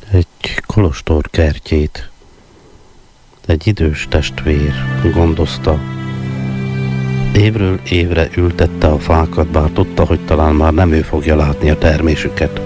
Egy kolostor kertjét egy idős testvér gondozta. Évről évre ültette a fákat, bár tudta, hogy talán már nem ő fogja látni a termésüket.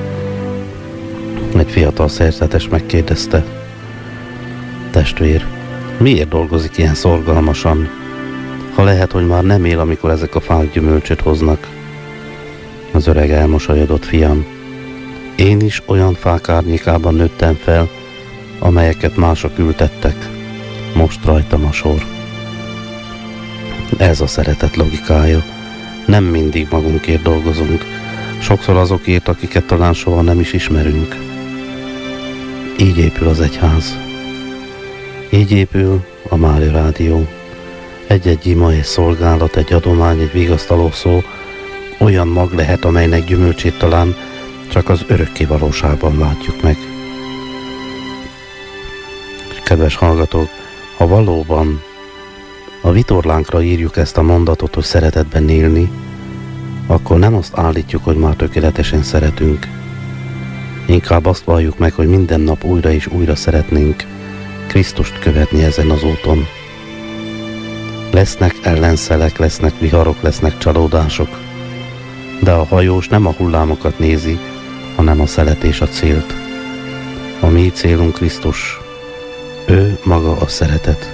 Egy fiatal szerzetes megkérdezte: testvér, miért dolgozik ilyen szorgalmasan, ha lehet, hogy már nem él, amikor ezek a fák gyümölcsöt hoznak? Az öreg elmosolyodott: fiam, én is olyan fák árnyékában nőttem fel, amelyeket mások ültettek. Most rajtam a sor. Ez a szeretet logikája. Nem mindig magunkért dolgozunk, sokszor azokért, akiket talán soha nem is ismerünk. Így épül az egyház. Így épül a Mária Rádió. Egy-egy ima, egy szolgálat, egy adomány, egy vigasztaló szó olyan mag lehet, amelynek gyümölcsét talán csak az örökké valóságban látjuk meg. Kedves hallgatók, ha valóban a vitorlánkra írjuk ezt a mondatot, hogy szeretetben élni, akkor nem azt állítjuk, hogy már tökéletesen szeretünk. Inkább azt valljuk meg, hogy minden nap újra és újra szeretnénk Krisztust követni ezen az úton. Lesznek ellenszelek, lesznek viharok, lesznek csalódások, de a hajós nem a hullámokat nézi, hanem a szelet és a célt. A mi célunk Krisztus. Ő maga a szeretet.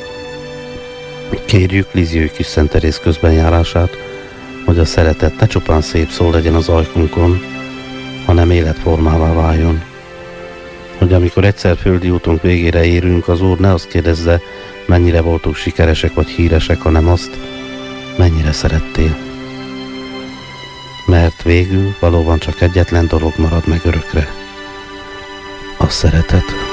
Kérjük Lizjői kis Szent Teréz közbenjárását, hogy a szeretet ne csupán szép szó legyen az ajkunkon, hanem életformává váljon. Hogy amikor egyszer földi útunk végére érünk, az Úr ne azt kérdezze, mennyire voltunk sikeresek vagy híresek, hanem azt, mennyire szerettél. Mert végül valóban csak egyetlen dolog marad meg örökre: a szeretet.